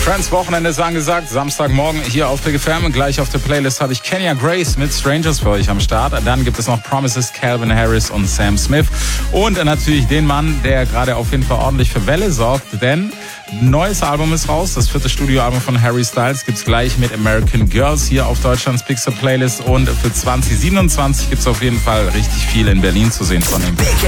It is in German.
Friends Wochenende ist angesagt. Samstagmorgen hier auf Big FM. Gleich auf der Playlist habe ich Kenya Grace mit Strangers für euch am Start. Dann gibt es noch Promises, Calvin Harris und Sam Smith. Und natürlich den Mann, der gerade auf jeden Fall ordentlich für Welle sorgt. Denn ein neues Album ist raus. Das 4. Studioalbum von Harry Styles gibt's gleich mit American Girls hier auf Deutschlands Big Playlist. Und für 2027 gibt's auf jeden Fall richtig viel in Berlin zu sehen von ihm.